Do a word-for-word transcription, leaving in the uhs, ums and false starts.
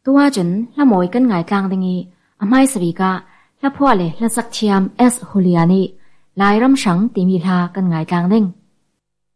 ตัวจนละมอยกันไงกลางดิงีอไม่สวีกะละพัวเลยละสักเทียมเอสฮูเลียนีลายรำชังตีมีลากันไงกลางดิง